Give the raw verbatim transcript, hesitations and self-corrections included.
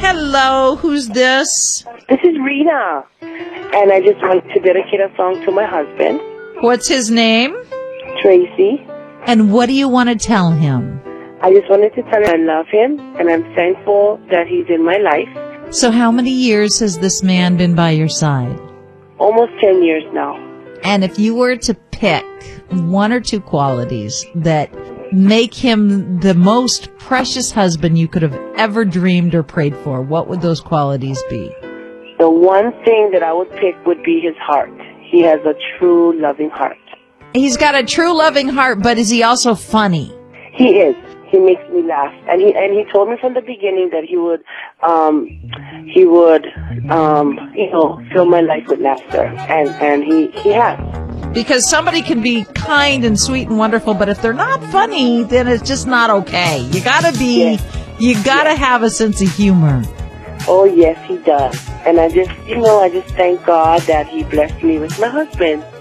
Hello, who's this? This is Rita, and I just want to dedicate a song to my husband. What's his name? Tracy. And what do you want to tell him? I just wanted to tell him I love him, and I'm thankful that he's in my life. So how many years has this man been by your side? Almost ten years now. And if you were to pick one or two qualities that make him the most precious husband you could have ever dreamed or prayed for, what would those qualities be? The one thing that I would pick would be his heart. He has a true loving heart. He's got a true loving heart, but is he also funny? He is. He makes me laugh, and he and he told me from the beginning that he would, um, he would, um, you know, fill my life with laughter, and and he he has. Because somebody can be kind and sweet and wonderful, but if they're not funny, then it's just not okay. You gotta be, yes. you gotta yes. have a sense of humor. Oh yes, he does, and I just, you know, I just thank God that He blessed me with my husband.